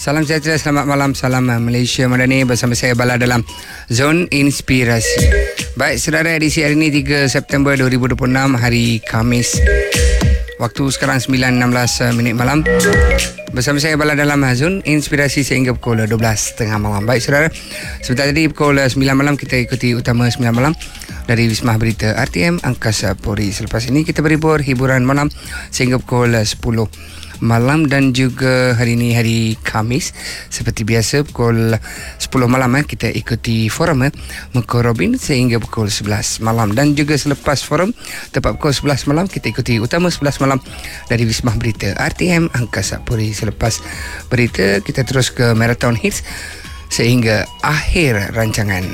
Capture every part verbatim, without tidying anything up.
Salam sejahtera, selamat malam. Salam Malaysia Madani. Bersama saya Bala dalam Zone Inspirasi. Baik, saudara, edisi hari ini tiga September dua ribu dua puluh enam, hari Khamis. Waktu sekarang sembilan enam belas minit malam. Bersama saya Bala dalam Zone Inspirasi sehingga pukul dua belas tiga puluh malam. Baik, saudara, sebentar tadi pukul sembilan malam kita ikuti utama sembilan malam dari Wisma Berita R T M Angkasa Puri. Selepas ini kita berhibur hiburan malam sehingga pukul sepuluh malam, dan juga hari ini hari Khamis seperti biasa pukul sepuluh malam eh, kita ikuti forum eh, Muka Robin sehingga pukul sebelas malam, dan juga selepas forum tepat pukul sebelas malam kita ikuti utama sebelas malam dari Wisma Berita R T M Angkasa Puri. Selepas berita kita terus ke Marathon Hits sehingga akhir rancangan.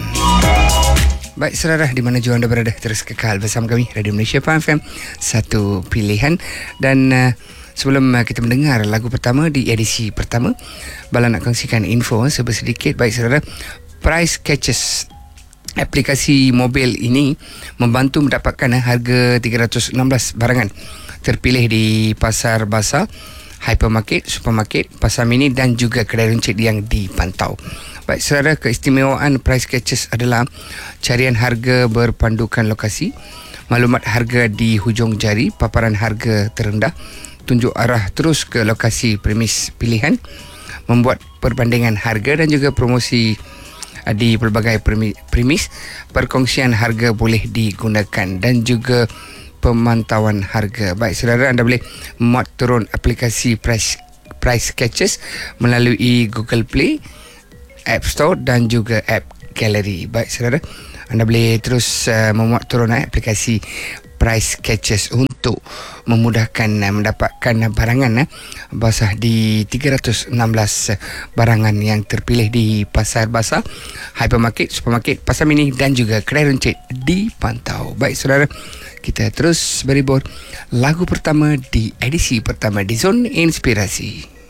Baik, saudara, di mana jua anda berada, terus kekal bersama kami Radio Malaysia F M, satu pilihan. Dan uh, sebelum uh, kita mendengar lagu pertama di edisi pertama, Bala nak kongsikan info sedikit. Baik, saudara, Price Catches, aplikasi mobil ini membantu mendapatkan uh, harga tiga ratus enam belas barangan terpilih di pasar basah, hypermarket, supermarket, pasar mini dan juga kedai runcit yang dipantau. Baik, saudara, keistimewaan Price Catches adalah carian harga berpandukan lokasi, maklumat harga di hujung jari, paparan harga terendah, tunjuk arah terus ke lokasi premis pilihan, membuat perbandingan harga dan juga promosi di pelbagai premis, perkongsian harga boleh digunakan dan juga pemantauan harga. Baik, saudara, anda boleh muat turun aplikasi Price, Price Catches melalui Google Play, App Store dan juga App Gallery. Baik, saudara, anda boleh terus uh, memuat turun uh, aplikasi Price Catches untuk memudahkan uh, mendapatkan uh, barangan uh, basah di tiga ratus enam belas uh, barangan yang terpilih di pasar basah, hypermarket, supermarket, pasar mini dan juga kedai runcit dipantau. Baik, saudara, kita terus berhibur lagu pertama di edisi pertama di Zone Inspirasi.